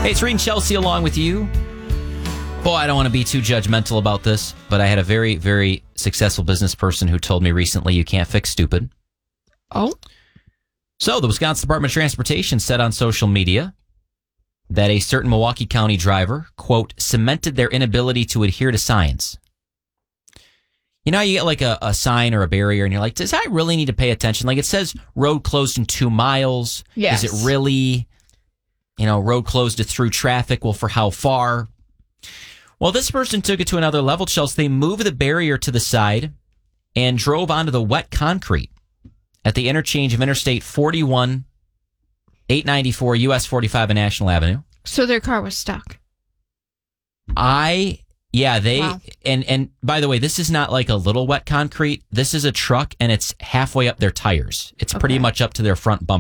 Hey, it's Reed and Chelsea along with you. Boy, I don't want to be too judgmental about this, but I had a very, very successful business person who told me recently you can't fix stupid. Oh? So the Wisconsin Department of Transportation said on social media that a certain Milwaukee County driver, quote, cemented their inability to adhere to signs. You know, you get like a sign or a barrier and you're like, does I really need to pay attention? Like it says road closed in 2 miles. Yes. Is it really, road closed to through traffic? Well, for how far? Well, this person took it to another level, Chelsea. They moved the barrier to the side and drove onto the wet concrete at the interchange of Interstate 41, 894, US 45 and National Avenue. So their car was stuck. Wow. And by the way, this is not like a little wet concrete. This is a truck and it's halfway up their tires. It's pretty much up to their front bumper.